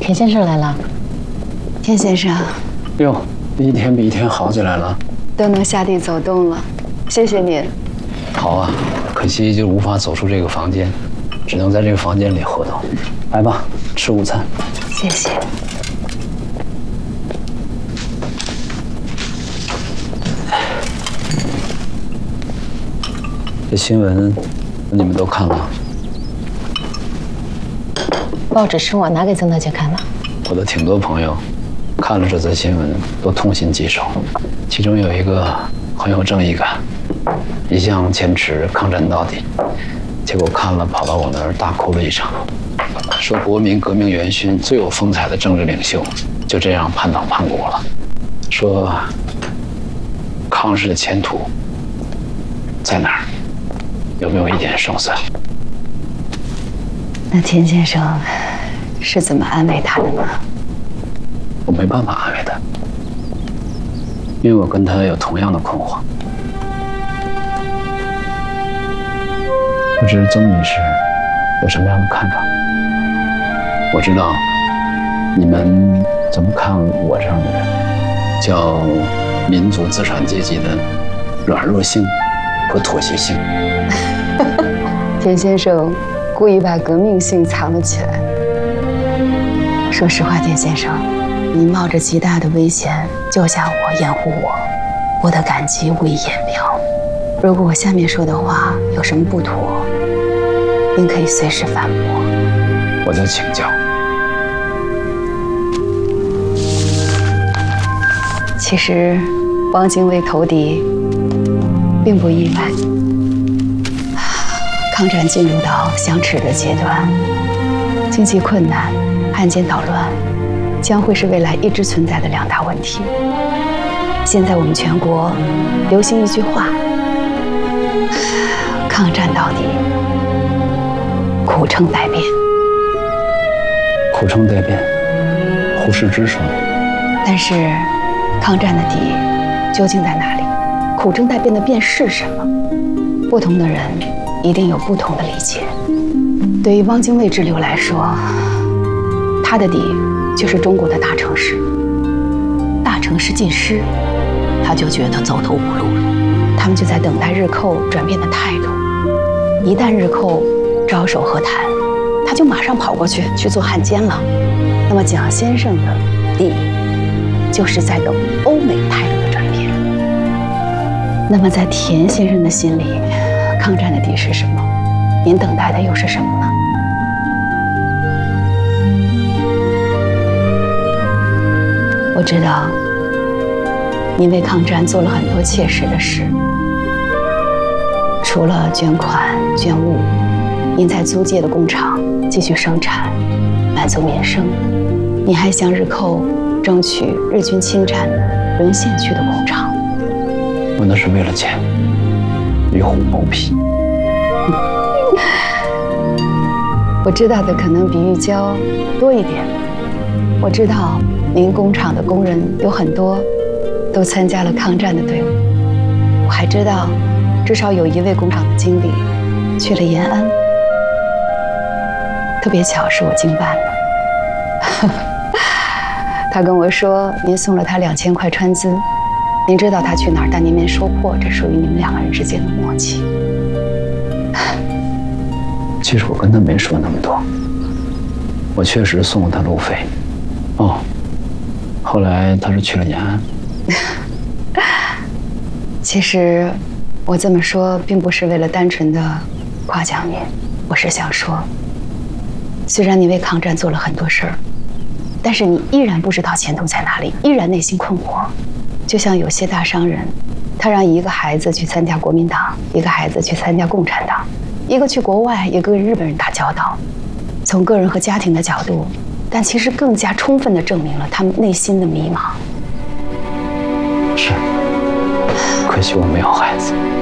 田先生来了。 田先生， 哟，一天比一天好起来了， 都能下地走动了，谢谢您。 好啊，可惜就无法走出这个房间，只能在这个房间里活动。来吧，吃午餐。 谢谢。 这新闻你们都看了？ 报纸是我拿给曾大姐看的。 我的挺多朋友看了这则新闻，都痛心疾首。其中有一个很有正义感，一向坚持抗战到底，结果看了跑到我那儿大哭了一场，说国民革命元勋最有风采的政治领袖就这样叛党叛国了，说抗日的前途在哪儿？有没有一点胜算？ 那田先生是怎么安慰他的呢？ 我没办法安慰他，因为我跟他有同样的困惑。不知曾女士有什么样的看法？我知道你们怎么看我这样的人，叫民族资产阶级的软弱性和妥协性。 田先生故意把革命性藏了起来。说实话，田先生，你冒着极大的危险救下我、掩护我，我的感激无以言表。如果我下面说的话有什么不妥，您可以随时反驳。 我在请教。 其实，汪精卫投敌并不意外。抗战进入到相持的阶段，经济困难、汉奸捣乱，将会是未来一直存在的两大问题。现在我们全国流行一句话：抗战到底，苦撑待变。 苦撑待变，胡适之说。 但是，抗战的底究竟在哪里？苦撑待变的变是什么？不同的人一定有不同的理解。对于汪精卫之流来说，他的底就是中国的大城市。大城市尽失，他就觉得走投无路了。他们就在等待日寇转变的态度。一旦日寇招手和谈，他就马上跑过去做汉奸了。那么蒋先生的底就是在等欧美态度的转变。那么在田先生的心里，抗战的底是什么？您等待的又是什么呢？我知道，您为抗战做了很多切实的事，除了捐款捐物，您在租界的工厂继续生产，满足民生。您还向日寇争取日军侵占的沦陷区的工厂。 我那是为了钱，与虎谋皮。 我知道的可能比玉娇多一点。我知道您工厂的工人有很多都参加了抗战的队伍。我还知道，至少有一位工厂的经理去了延安。特别巧，是我经办的。他跟我说，您送了他2000块川资。您知道他去哪儿，但您没说破，这属于你们两个人之间的默契。 其实我跟他没说那么多，我确实送了他路费。哦，后来他是去了延安。 其实我这么说并不是为了单纯的夸奖您，我是想说，虽然你为抗战做了很多事儿，但是你依然不知道前途在哪里，依然内心困惑。就像有些大商人，他让一个孩子去参加国民党，一个孩子去参加共产党，一个去国外，一个跟日本人打交道。从个人和家庭的角度，但其实更加充分地证明了他们内心的迷茫。 是，可惜我没有孩子。